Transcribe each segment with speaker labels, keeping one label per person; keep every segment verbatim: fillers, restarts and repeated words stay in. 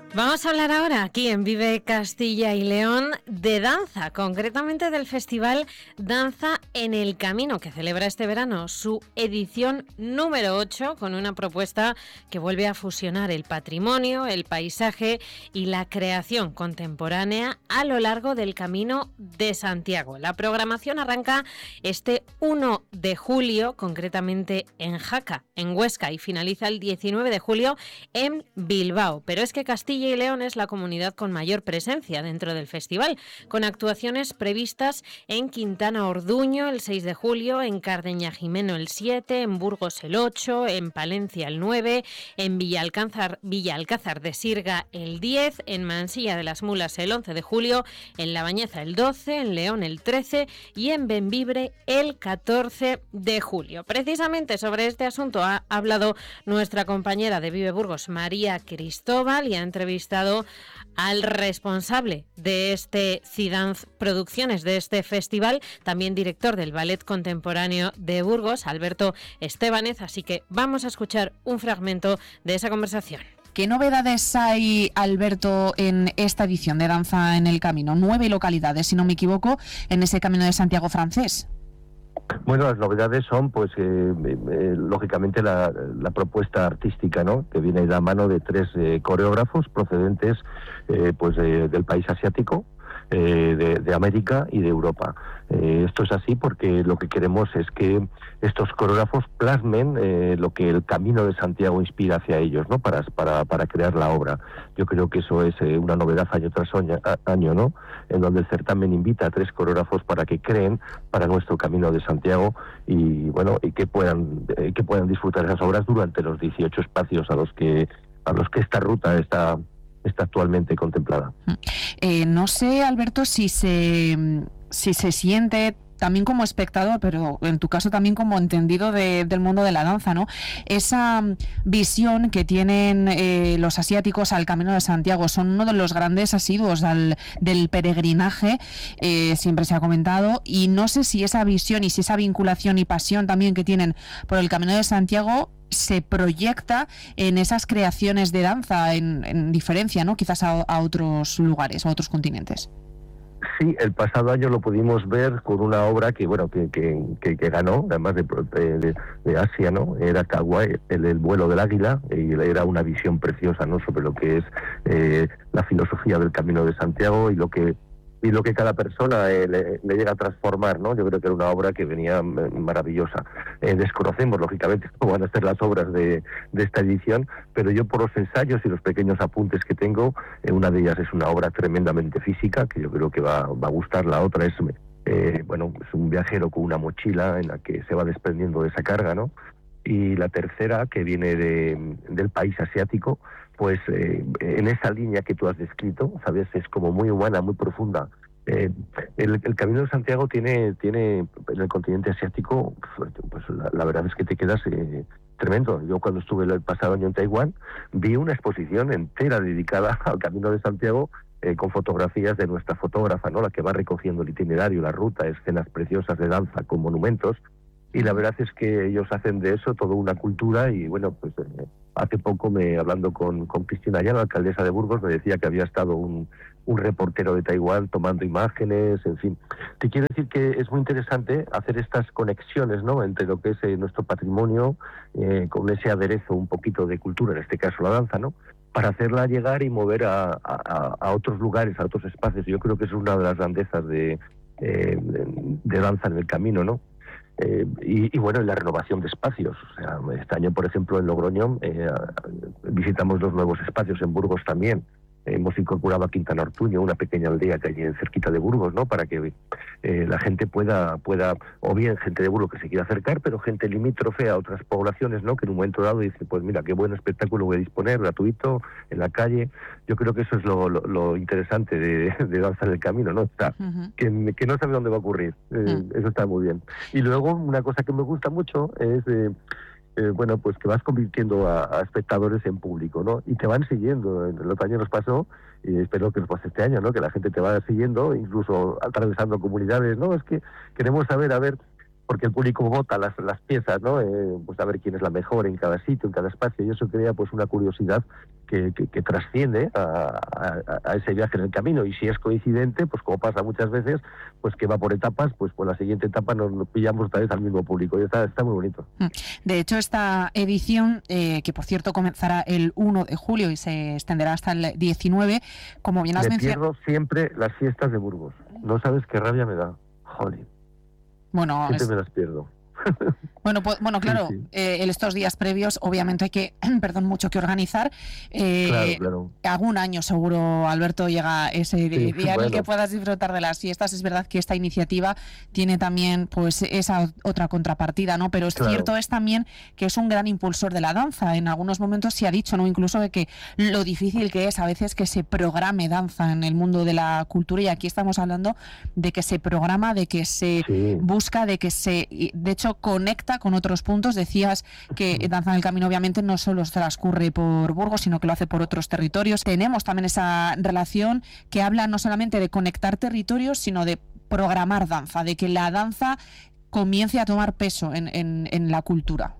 Speaker 1: Vamos a hablar ahora aquí en Vive Castilla y León de danza, concretamente del Festival Danza en el Camino, que celebra este verano su edición número ocho, con una propuesta que vuelve a fusionar el patrimonio, el paisaje y la creación contemporánea a lo largo del Camino de Santiago. La programación arranca este uno de julio, concretamente en Jaca, en Huesca, y finaliza el diecinueve de julio en Bilbao. Pero es que Castilla y León es la comunidad con mayor presencia dentro del festival, con actuaciones previstas en Quintana Orduño el seis de julio, en Cardeña Jimeno el siete, en Burgos el ocho, en Palencia el nueve, en Villalcázar, Villalcázar de Sirga el diez, en Mansilla de las Mulas el once de julio, en La Bañeza el doce, en León el trece y en Bembibre el catorce de julio. Precisamente sobre este asunto ha hablado nuestra compañera de Vive Burgos, María Cristóbal, y ha entrevistado al responsable de este Cidance Producciones, de este festival, también director del Ballet Contemporáneo de Burgos, Alberto Estebanez. Así que vamos a escuchar un fragmento de esa conversación.
Speaker 2: ¿Qué novedades hay, Alberto, en esta edición de Danza en el Camino? Nueve localidades, si no me equivoco, en ese Camino de Santiago francés.
Speaker 3: Bueno, las novedades son, pues, eh, eh, lógicamente, la, la propuesta artística, ¿no?, que viene de la mano de tres eh, coreógrafos procedentes, eh, pues, eh, del país asiático, eh, de, de América y de Europa. Eh, esto es así porque lo que queremos es que estos coreógrafos plasmen eh, lo que el Camino de Santiago inspira hacia ellos, ¿no?, para, para, para crear la obra. Yo creo que eso es eh, una novedad año tras año, año, ¿no?, en donde el certamen invita a tres coreógrafos para que creen para nuestro Camino de Santiago y, bueno, y que puedan eh, que puedan disfrutar esas obras durante los dieciocho espacios a los que a los que esta ruta está está actualmente contemplada.
Speaker 2: Eh, no sé, Alberto, si se si se siente también como espectador, pero en tu caso también como entendido de, del mundo de la danza, ¿no?, esa visión que tienen eh, los asiáticos al Camino de Santiago. Son uno de los grandes asiduos al, del peregrinaje, eh, siempre se ha comentado, y no sé si esa visión y si esa vinculación y pasión también que tienen por el Camino de Santiago se proyecta en esas creaciones de danza, en, en diferencia, ¿no?, quizás a, a otros lugares, a otros continentes.
Speaker 3: Sí, el pasado año lo pudimos ver con una obra que, bueno, que que, que, que ganó, además de, de, de Asia, ¿no? Era Kauai, el, el vuelo del águila, y era una visión preciosa, ¿no?, sobre lo que es eh, la filosofía del Camino de Santiago y lo que y lo que cada persona eh, le, le llega a transformar, ¿no? Yo creo que era una obra que venía maravillosa. Eh, desconocemos, lógicamente, cómo van a ser las obras de, de esta edición, pero yo, por los ensayos y los pequeños apuntes que tengo, eh, una de ellas es una obra tremendamente física, que yo creo que va, va a gustar. La otra es, eh, bueno, es un viajero con una mochila en la que se va desprendiendo de esa carga, ¿no? Y la tercera, que viene de, del país asiático, pues eh, en esa línea que tú has descrito, ¿sabes?, es como muy humana, muy profunda. Eh, el, el Camino de Santiago tiene, tiene en el continente asiático, pues la, la verdad es que te quedas eh, tremendo. Yo, cuando estuve el pasado año en Taiwán, vi una exposición entera dedicada al Camino de Santiago, eh, con fotografías de nuestra fotógrafa, ¿no?, la que va recogiendo el itinerario, la ruta, escenas preciosas de danza con monumentos. Y la verdad es que ellos hacen de eso toda una cultura. Y bueno, pues eh, hace poco, me hablando con, con Cristina Ayala, la alcaldesa de Burgos, me decía que había estado un, un reportero de Taiwán tomando imágenes, en fin. Te quiero decir que es muy interesante hacer estas conexiones, ¿no?, entre lo que es eh, nuestro patrimonio, eh, con ese aderezo un poquito de cultura, en este caso la danza, ¿no?, para hacerla llegar y mover a, a, a otros lugares, a otros espacios. Yo creo que es una de las grandezas de, eh, de, de Danza en el Camino, ¿no? Eh, y, y bueno, y la renovación de espacios. O sea, este año, por ejemplo, en Logroño eh, visitamos los nuevos espacios, en Burgos también. Hemos incorporado a Quintana Ortuño, una pequeña aldea que hay cerquita de Burgos, ¿no?, para que eh, la gente pueda, pueda, o bien gente de Burgos que se quiera acercar, pero gente limítrofe a otras poblaciones, ¿no?, que en un momento dado dice, pues mira, qué buen espectáculo voy a disponer, gratuito, en la calle. Yo creo que eso es lo, lo, lo interesante de, de Danza en el Camino, ¿no? Está, uh-huh. que, que no sabe dónde va a ocurrir. Eh, uh-huh. Eso está muy bien. Y luego, una cosa que me gusta mucho es... Eh, Eh, bueno, pues que vas convirtiendo a, a espectadores en público, ¿no? Y te van siguiendo. El otro año nos pasó, y espero que nos pase este año, ¿no?, que la gente te va siguiendo, incluso atravesando comunidades, ¿no? Es que queremos saber, a ver, porque el público vota las, las piezas, ¿no? Eh, pues a ver quién es la mejor en cada sitio, en cada espacio, y eso crea pues una curiosidad que, que, que trasciende a, a, a ese viaje en el camino, y si es coincidente, pues como pasa muchas veces, pues que va por etapas, pues por la siguiente etapa nos, nos pillamos otra vez al mismo público, y está, está muy bonito.
Speaker 2: De hecho, esta edición, eh, que por cierto comenzará el uno de julio y se extenderá hasta el diecinueve, como bien has
Speaker 3: Me
Speaker 2: mencionado...
Speaker 3: pierdo siempre las fiestas de Burgos, no sabes qué rabia me da, jolín.
Speaker 2: Bueno,
Speaker 3: siempre
Speaker 2: es...
Speaker 3: me las pierdo.
Speaker 2: Bueno, pues, bueno, claro,
Speaker 3: sí, sí.
Speaker 2: Eh, en estos días previos obviamente hay que, perdón, mucho que organizar. Eh,
Speaker 3: claro, claro.
Speaker 2: Algún año seguro, Alberto, llega ese sí, día bueno. en el que puedas disfrutar de las fiestas. Es verdad que esta iniciativa tiene también pues esa otra contrapartida, ¿no? Pero es claro. cierto es también que es un gran impulsor de la danza. En algunos momentos se ha dicho, ¿no? Incluso de que lo difícil que es a veces que se programe danza en el mundo de la cultura, y aquí estamos hablando de que se programa, de que se sí. busca, de que se, de hecho, conecta con otros puntos. Decías que Danza en el Camino obviamente no solo transcurre por Burgos, sino que lo hace por otros territorios. Tenemos también esa relación que habla no solamente de conectar territorios, sino de programar danza, de que la danza comience a tomar peso en, en, en la cultura.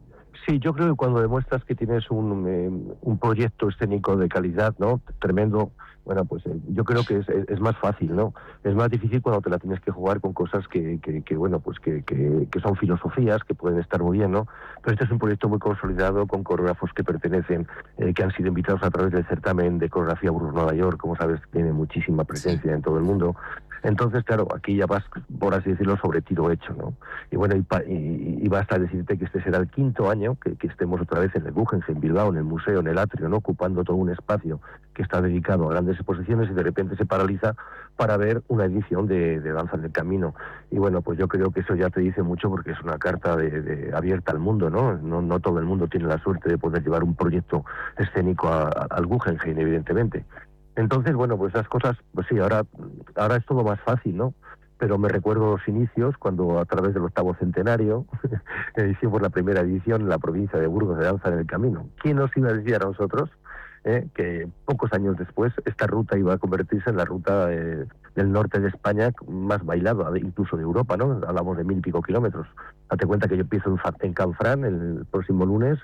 Speaker 3: Sí, yo creo que cuando demuestras que tienes un, eh, un proyecto escénico de calidad, ¿no? Tremendo, bueno, pues eh, yo creo que es, es más fácil, ¿no? Es más difícil cuando te la tienes que jugar con cosas que, que, que bueno, pues que, que, que son filosofías, que pueden estar muy bien, ¿no? Pero este es un proyecto muy consolidado, con coreógrafos que pertenecen, eh, que han sido invitados a través del certamen de coreografía Burgos Nueva York, como sabes, tiene muchísima presencia sí. en todo el mundo. Entonces, claro, aquí ya vas, por así decirlo, sobre tiro hecho, ¿no? Y bueno, y, y, y basta decirte que este será el quinto año que, que estemos otra vez en el Guggenheim, en Bilbao, en el museo, en el atrio, ¿no? Ocupando todo un espacio que está dedicado a grandes exposiciones, y de repente se paraliza para ver una edición de, de Danza en el Camino. Y bueno, pues yo creo que eso ya te dice mucho, porque es una carta de, de, abierta al mundo, ¿no? ¿no? No todo el mundo tiene la suerte de poder llevar un proyecto escénico a, a, al Guggenheim, evidentemente. Entonces, bueno, pues esas cosas, pues sí, ahora, ahora es todo más fácil, ¿no? Pero me recuerdo los inicios, cuando a través del octavo centenario hicimos la primera edición en la provincia de Burgos de Danza en el Camino. ¿Quién nos iba a decir a nosotros eh, que pocos años después esta ruta iba a convertirse en la ruta eh, del norte de España más bailada, incluso de Europa, ¿no? Hablamos de mil y pico kilómetros. Date cuenta que yo empiezo en, en Canfrán el próximo lunes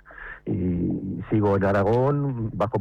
Speaker 3: y sigo en Aragón, bajo,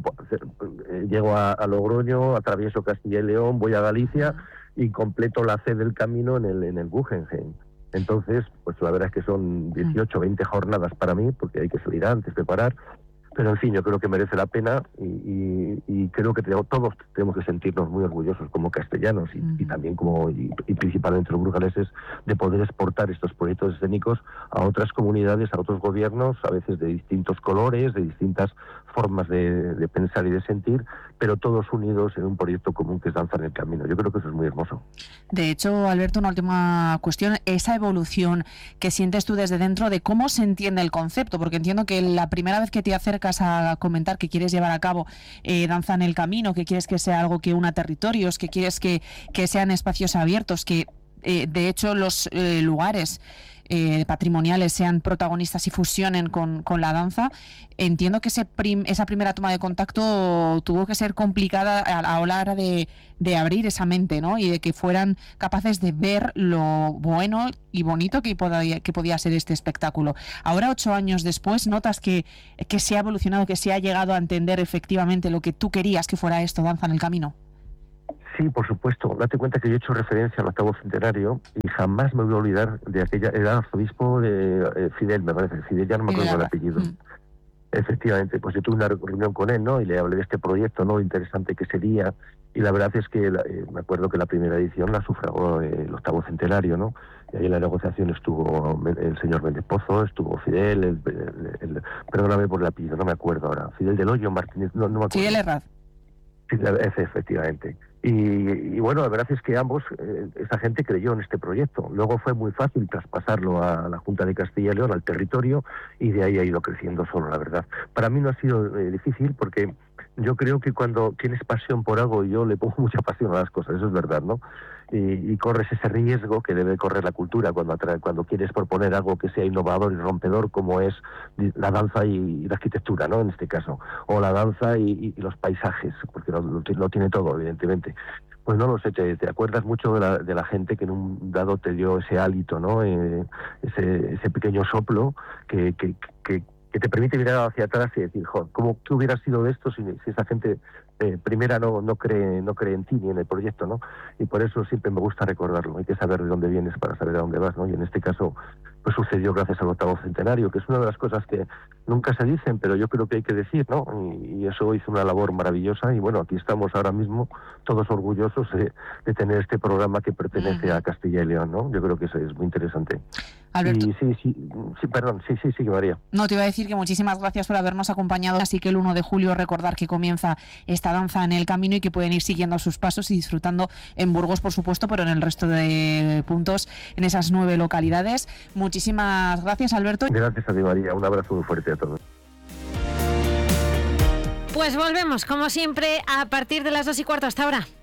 Speaker 3: eh, llego a, a Logroño, atravieso Castilla y León, voy a Galicia y completo la C del camino en el en el Guggenheim. Entonces, pues la verdad es que son dieciocho, veinte jornadas para mí, porque hay que salir antes, preparar. Pero en fin, yo creo que merece la pena, y, y, y creo que tenemos, todos tenemos que sentirnos muy orgullosos como castellanos y, uh-huh. y también como y, y principalmente los burgaleses, de poder exportar estos proyectos escénicos a otras comunidades, a otros gobiernos, a veces de distintos colores, de distintas formas de, de pensar y de sentir, pero todos unidos en un proyecto común que es Danza en el Camino. Yo creo que eso es muy hermoso.
Speaker 2: De hecho, Alberto, una última cuestión, esa evolución que sientes tú desde dentro de cómo se entiende el concepto, porque entiendo que la primera vez que te acercas a comentar que quieres llevar a cabo eh, Danza en el Camino, que quieres que sea algo que una territorios, que quieres que, que sean espacios abiertos, que eh, de hecho los eh, lugares Eh, patrimoniales sean protagonistas y fusionen con, con la danza. Entiendo que ese prim, esa primera toma de contacto tuvo que ser complicada a, a la hora de, de abrir esa mente, ¿no? Y de que fueran capaces de ver lo bueno y bonito que podía, que podía ser este espectáculo. Ahora, ocho años después, ¿notas que, que se ha evolucionado, que se ha llegado a entender efectivamente lo que tú querías que fuera esto, Danza en el Camino?
Speaker 3: Sí, por supuesto. Date cuenta que yo he hecho referencia al octavo centenario y jamás me voy a olvidar de aquella... Era arzobispo de eh, Fidel, me parece. Fidel, ya no me acuerdo el apellido. Mm. Efectivamente, pues yo tuve una reunión con él, ¿no? Y le hablé de este proyecto, ¿no? Interesante que sería. Y la verdad es que la, eh, me acuerdo que la primera edición la sufragó eh, el octavo centenario, ¿no? Y ahí en la negociación estuvo el señor Méndez Pozo, estuvo Fidel, el, el, el, perdóname por el apellido, no me acuerdo ahora. Fidel del Hoyo Martínez, no, no me acuerdo.
Speaker 2: Fidel Herrad.
Speaker 3: Sí, efectivamente. Y, y bueno, la verdad es que ambos, eh, esa gente creyó en este proyecto. Luego fue muy fácil traspasarlo a la Junta de Castilla y León, al territorio, y de ahí ha ido creciendo solo, la verdad. Para mí no ha sido eh, difícil, porque yo creo que cuando tienes pasión por algo, yo le pongo mucha pasión a las cosas, eso es verdad, ¿no? Y, y corres ese riesgo que debe correr la cultura cuando atra- cuando quieres proponer algo que sea innovador y rompedor, como es la danza y, y la arquitectura, ¿no? En este caso, o la danza y, y los paisajes, porque lo, lo, lo tiene todo, evidentemente. Pues no lo sé, te, te acuerdas mucho de la, de la gente que en un dado te dio ese hálito, ¿no? Eh, ese, ese pequeño soplo que, que, que, que te permite mirar hacia atrás y decir, joder, ¿cómo qué hubiera sido de esto si, si esa gente eh, primera no, no cree no cree en ti ni en el proyecto, ¿no? Y por eso siempre me gusta recordarlo. Hay que saber de dónde vienes para saber a dónde vas, ¿no? Y en este caso, pues sucedió gracias al octavo centenario, que es una de las cosas que nunca se dicen, pero yo creo que hay que decir, ¿no? Y, y eso hizo una labor maravillosa y bueno, aquí estamos ahora mismo todos orgullosos de, de tener este programa que pertenece uh-huh. a Castilla y León, ¿no? Yo creo que eso es muy interesante.
Speaker 2: Alberto.
Speaker 3: Y sí, sí, sí, perdón, sí, sí, sí, María.
Speaker 2: No, te iba a decir que muchísimas gracias por habernos acompañado, así que el uno de julio recordar que comienza esta danza en el camino y que pueden ir siguiendo sus pasos y disfrutando en Burgos, por supuesto, pero en el resto de puntos, en esas nueve localidades. Muchísimas gracias, Alberto.
Speaker 3: Gracias a ti, María. Un abrazo muy fuerte a todos.
Speaker 1: Pues volvemos, como siempre, a partir de las dos y cuarto. Hasta ahora.